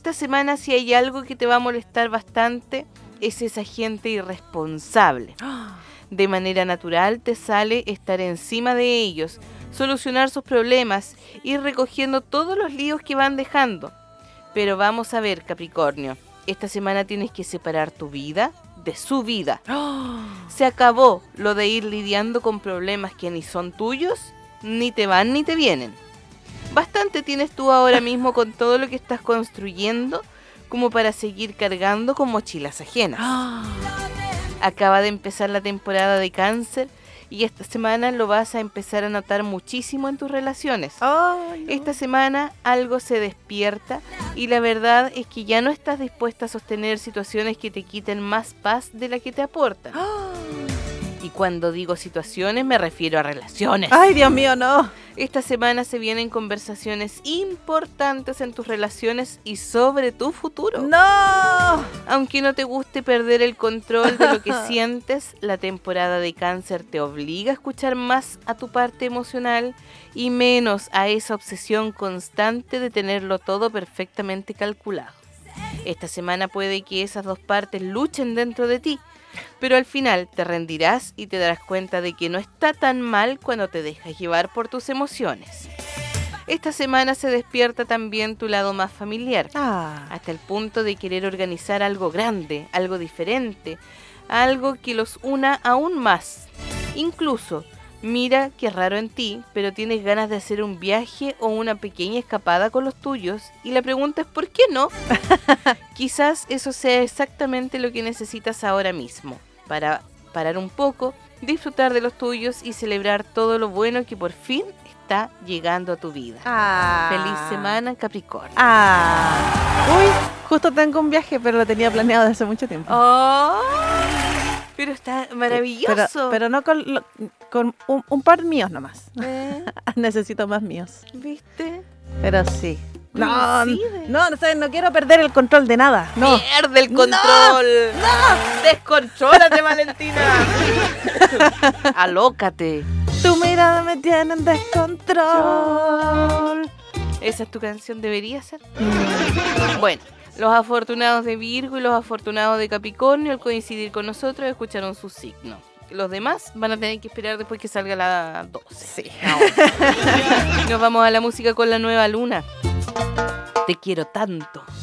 Esta semana, si hay algo que te va a molestar bastante, es esa gente irresponsable. De manera natural te sale estar encima de ellos, solucionar sus problemas, ir recogiendo todos los líos que van dejando. Pero vamos a ver, Capricornio, esta semana tienes que separar tu vida de su vida. Se acabó lo de ir lidiando con problemas que ni son tuyos, ni te van ni te vienen. Bastante tienes tú ahora mismo con todo lo que estás construyendo como para seguir cargando con mochilas ajenas. Acaba de empezar la temporada de Cáncer y esta semana lo vas a empezar a notar muchísimo en tus relaciones. Esta semana algo se despierta y la verdad es que ya no estás dispuesta a sostener situaciones que te quiten más paz de la que te aportan. Y cuando digo situaciones me refiero a relaciones. ¡Ay, Dios mío, no! Esta semana se vienen conversaciones importantes en tus relaciones y sobre tu futuro. ¡No! Aunque no te guste perder el control de lo que sientes, la temporada de Cáncer te obliga a escuchar más a tu parte emocional y menos a esa obsesión constante de tenerlo todo perfectamente calculado. Esta semana puede que esas dos partes luchen dentro de ti, pero al final te rendirás y te darás cuenta de que no está tan mal cuando te dejas llevar por tus emociones. Esta semana se despierta también tu lado más familiar, hasta el punto de querer organizar algo grande, algo diferente, algo que los una aún más. Incluso, mira qué raro en ti, pero tienes ganas de hacer un viaje o una pequeña escapada con los tuyos y la pregunta es ¿por qué no? Quizás eso sea exactamente lo que necesitas ahora mismo, para parar un poco, disfrutar de los tuyos y celebrar todo lo bueno que por fin está llegando a tu vida. Feliz semana, Capricornio. Uy, justo tengo un viaje, pero lo tenía planeado desde hace mucho tiempo. Pero está maravilloso. Pero no con un par míos nomás. Necesito más míos. ¿Viste? Pero sí. No, quiero perder el control de nada. No. Pierde el control. No. Descontrólate, Valentina. Alócate. Tu mirada me tiene en descontrol. ¿Esa es tu canción? ¿Debería ser? Bueno, los afortunados de Virgo y los afortunados de Capricornio al coincidir con nosotros escucharon su signo. Los demás van a tener que esperar después que salga la 12. Sí. Nos vamos a la música con la nueva luna. Te quiero tanto.